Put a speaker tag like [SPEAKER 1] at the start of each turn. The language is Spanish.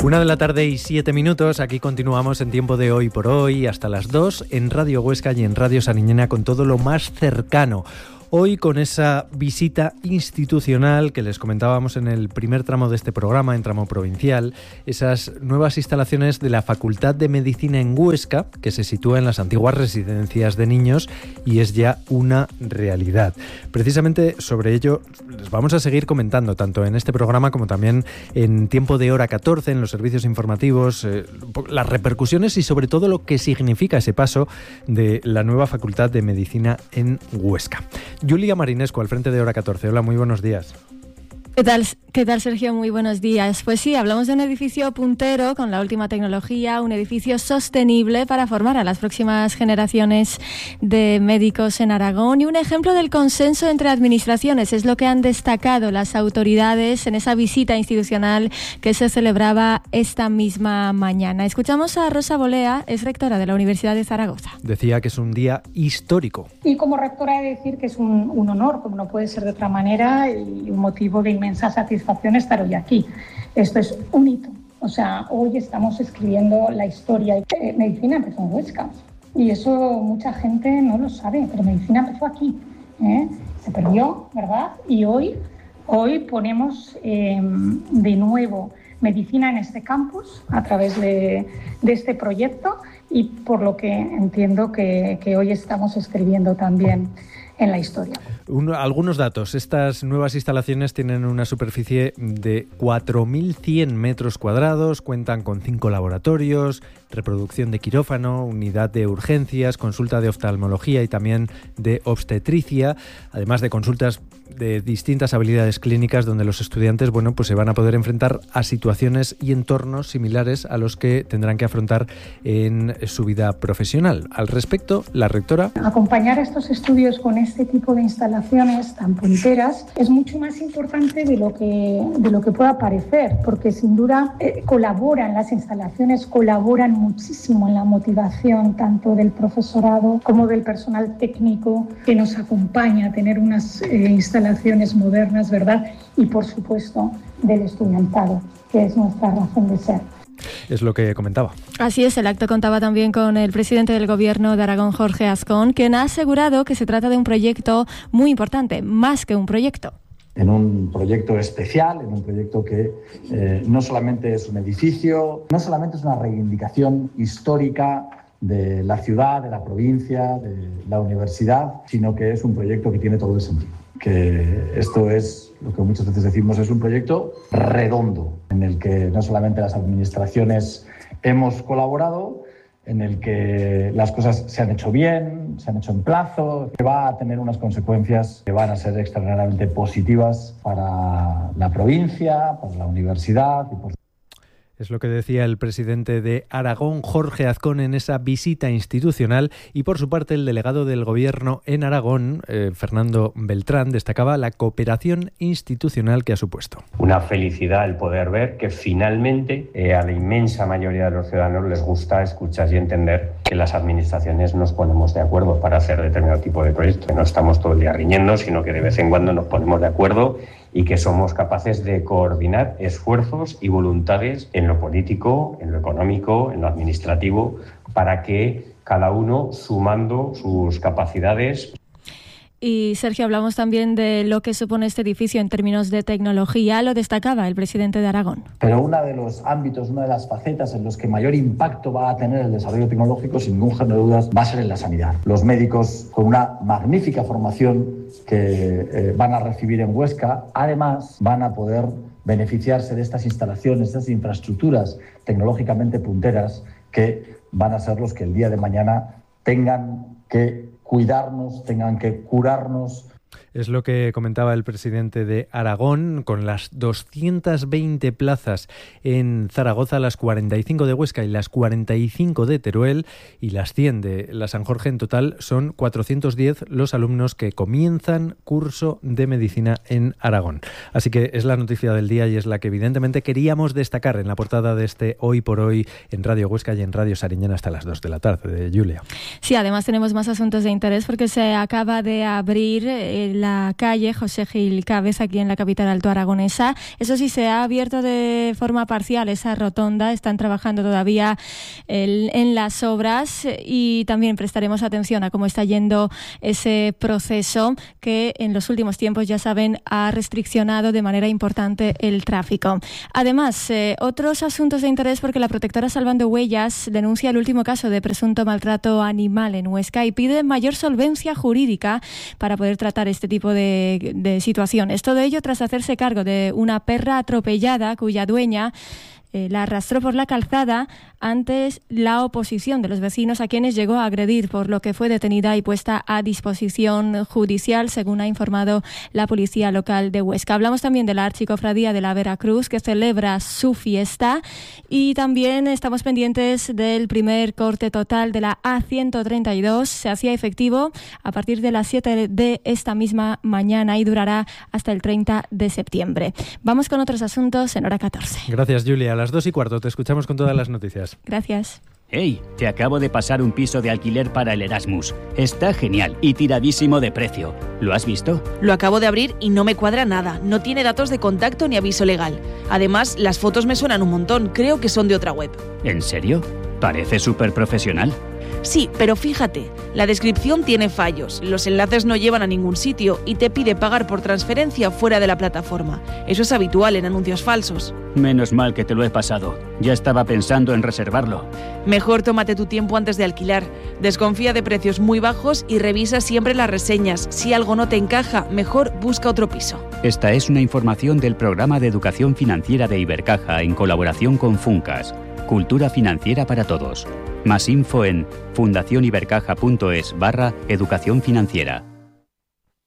[SPEAKER 1] 1:07 Aquí continuamos en Tiempo de Hoy por Hoy hasta las 2 en Radio Huesca y en Radio Sariñena con todo lo más cercano. Hoy con esa visita institucional que les comentábamos en el primer tramo de este programa, en tramo provincial, esas nuevas instalaciones de la Facultad de Medicina en Huesca, que se sitúa en las antiguas residencias de niños y es ya una realidad. Precisamente sobre ello les vamos a seguir comentando, tanto en este programa como también en Tiempo de Hora 14, en los servicios informativos, las repercusiones y sobre todo lo que significa ese paso de la nueva Facultad de Medicina en Huesca. Yulia Marinescu, al frente de Hora 14. Hola, muy buenos días.
[SPEAKER 2] ¿Qué tal, Sergio? Muy buenos días. Pues sí, hablamos de un edificio puntero con la última tecnología, un edificio sostenible para formar a las próximas generaciones de médicos en Aragón y un ejemplo del consenso entre administraciones. Es lo que han destacado las autoridades en esa visita institucional que se celebraba esta misma mañana. Escuchamos a Rosa Bolea, es rectora de la Universidad de Zaragoza.
[SPEAKER 1] Decía que es un día histórico.
[SPEAKER 3] Y como rectora he de decir que es un honor, como no puede ser de otra manera, y un motivo de inmensa satisfacción estar hoy aquí. Esto es un hito. O sea, hoy estamos escribiendo la historia. Medicina empezó en Huesca y eso mucha gente no lo sabe, pero medicina empezó aquí. Se perdió, ¿verdad? Y hoy ponemos de nuevo medicina en este campus a través de este proyecto y por lo que entiendo que hoy estamos escribiendo también en la historia.
[SPEAKER 1] Algunos datos. Estas nuevas instalaciones tienen una superficie de 4.100 metros cuadrados, cuentan con 5 laboratorios, reproducción de quirófano, unidad de urgencias, consulta de oftalmología y también de obstetricia, además de consultas de distintas habilidades clínicas donde los estudiantes, se van a poder enfrentar a situaciones y entornos similares a los que tendrán que afrontar en su vida profesional. Al respecto, la rectora:
[SPEAKER 3] acompañar a estos estudios con este tipo de instalaciones tan punteras es mucho más importante de lo que pueda parecer, porque sin duda las instalaciones colaboran muchísimo en la motivación tanto del profesorado como del personal técnico que nos acompaña a tener unas instalaciones modernas, ¿verdad? Y por supuesto del estudiantado, que es nuestra razón de ser.
[SPEAKER 1] Es lo que comentaba.
[SPEAKER 2] Así es, el acto contaba también con el presidente del Gobierno de Aragón, Jorge Azcón, quien ha asegurado que se trata de un proyecto muy importante, más que un proyecto.
[SPEAKER 4] En un proyecto especial, en un proyecto que no solamente es un edificio, no solamente es una reivindicación histórica de la ciudad, de la provincia, de la universidad, sino que es un proyecto que tiene todo el sentido. Que esto es lo que muchas veces decimos, es un proyecto redondo, en el que no solamente las administraciones hemos colaborado, en el que las cosas se han hecho bien, se han hecho en plazo, que va a tener unas consecuencias que van a ser extraordinariamente positivas para la provincia, para la universidad y por
[SPEAKER 1] Es lo que decía el presidente de Aragón, Jorge Azcón, en esa visita institucional. Y por su parte, el delegado del Gobierno en Aragón, Fernando Beltrán, destacaba la cooperación institucional que ha supuesto.
[SPEAKER 5] Una felicidad el poder ver que finalmente a la inmensa mayoría de los ciudadanos les gusta escuchar y entender que las administraciones nos ponemos de acuerdo para hacer determinado tipo de proyectos. No estamos todo el día riñendo, sino que de vez en cuando nos ponemos de acuerdo y que somos capaces de coordinar esfuerzos y voluntades en lo político, en lo económico, en lo administrativo, para que cada uno, sumando sus capacidades.
[SPEAKER 2] Y Sergio, hablamos también de lo que supone este edificio en términos de tecnología, lo destacaba el presidente de Aragón.
[SPEAKER 4] Pero uno de los ámbitos, una de las facetas en los que mayor impacto va a tener el desarrollo tecnológico, sin ningún género de dudas, va a ser en la sanidad. Los médicos con una magnífica formación que van a recibir en Huesca, además van a poder beneficiarse de estas instalaciones, de estas infraestructuras tecnológicamente punteras que van a ser los que el día de mañana tengan que cuidarnos, tengan que curarnos.
[SPEAKER 1] Es lo que comentaba el presidente de Aragón, con las 220 plazas en Zaragoza, las 45 de Huesca y las 45 de Teruel y las 100 de la San Jorge. En total son 410 los alumnos que comienzan curso de medicina en Aragón. Así que es la noticia del día y es la que evidentemente queríamos destacar en la portada de este Hoy por Hoy en Radio Huesca y en Radio Sariñena hasta las 2 de la tarde, de Julia.
[SPEAKER 2] Sí, además tenemos más asuntos de interés porque se acaba de abrir la la calle José Gil Cávez, aquí en la capital altoaragonesa. Eso sí, se ha abierto de forma parcial esa rotonda, están trabajando todavía en las obras y también prestaremos atención a cómo está yendo ese proceso que en los últimos tiempos, ya saben, ha restriccionado de manera importante el tráfico. Además, otros asuntos de interés, porque la protectora Salvando Huellas denuncia el último caso de presunto maltrato animal en Huesca y pide mayor solvencia jurídica para poder tratar este tipo de situaciones. Todo ello tras hacerse cargo de una perra atropellada cuya dueña la arrastró por la calzada antes la oposición de los vecinos, a quienes llegó a agredir, por lo que fue detenida y puesta a disposición judicial, según ha informado la policía local de Huesca. Hablamos también de la Archicofradía de la Veracruz, que celebra su fiesta, y también estamos pendientes del primer corte total de la A132. Se hacía efectivo a partir de las 7 de esta misma mañana y durará hasta el 30 de septiembre. Vamos con otros asuntos en hora 14.
[SPEAKER 1] Gracias, Julia. A las 2:15 te escuchamos con todas las noticias.
[SPEAKER 2] Gracias.
[SPEAKER 6] ¡Hey! Te acabo de pasar un piso de alquiler para el Erasmus. Está genial y tiradísimo de precio. ¿Lo has visto?
[SPEAKER 7] Lo acabo de abrir y no me cuadra nada. No tiene datos de contacto ni aviso legal. Además, las fotos me suenan un montón. Creo que son de otra web.
[SPEAKER 6] ¿En serio? Parece súper profesional.
[SPEAKER 7] Sí, pero fíjate, la descripción tiene fallos, los enlaces no llevan a ningún sitio y te pide pagar por transferencia fuera de la plataforma. Eso es habitual en anuncios falsos.
[SPEAKER 6] Menos mal que te lo he pasado. Ya estaba pensando en reservarlo.
[SPEAKER 7] Mejor tómate tu tiempo antes de alquilar. Desconfía de precios muy bajos y revisa siempre las reseñas. Si algo no te encaja, mejor busca otro piso.
[SPEAKER 6] Esta es una información del Programa de Educación Financiera de Ibercaja en colaboración con Funcas. Cultura financiera para todos. Más info en fundacionibercaja.es/educación financiera.